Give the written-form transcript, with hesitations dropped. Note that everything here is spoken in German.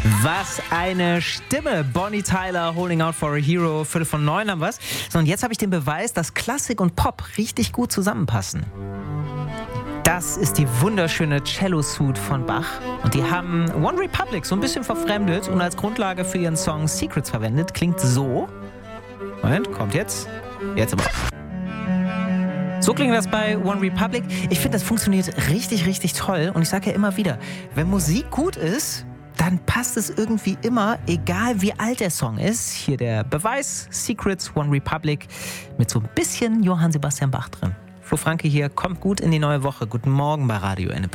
Was eine Stimme. Bonnie Tyler, Holding Out for a Hero, 8:45 haben wir's. So, und jetzt habe ich den Beweis, dass Klassik und Pop richtig gut zusammenpassen. Das ist die wunderschöne Cello-Suite von Bach. Und die haben One Republic so ein bisschen verfremdet und als Grundlage für ihren Song Secrets verwendet. Klingt so. Moment, kommt jetzt. Jetzt aber. So klingt das bei One Republic. Ich finde, das funktioniert richtig, richtig toll. Und ich sage ja immer wieder, wenn Musik gut ist, dann passt es irgendwie immer, egal wie alt der Song ist. Hier der Beweis, Secrets, One Republic, mit so ein bisschen Johann Sebastian Bach drin. Flo Franke hier, kommt gut in die neue Woche. Guten Morgen bei Radio N+.